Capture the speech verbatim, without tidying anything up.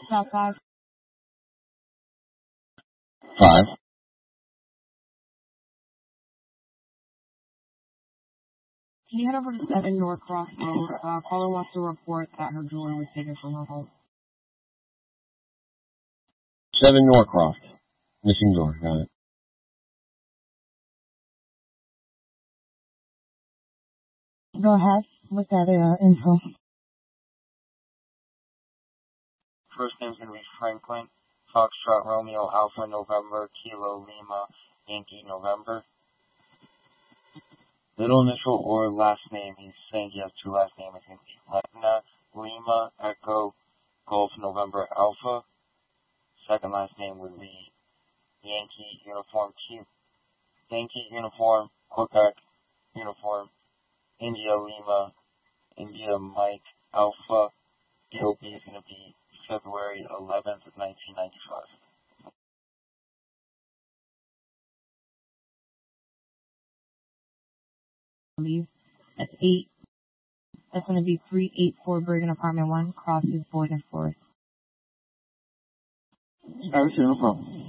About five. Five. Can you head over to seven Norcross Road? Uh, caller wants to report that her jewelry was taken from her home. Seven Norcroft. Missing door. Got it. Go ahead with that uh, info. First name's going to be Franklin. Foxtrot Romeo Alpha November Kilo Lima Yankee November. Middle initial or last name, he's saying he has two last names. It's going to be Lena Lima Echo Golf November Alpha. Second last name would be Yankee Uniform Q. Yankee Uniform Quebec Uniform India Lima India Mike Alpha. D O B is going to be February eleventh, nineteen ninety-five. That's eight. That's going to be three eight four Bergen Apartment one, Crosses, Boyden Forest. All right, sure, no problem.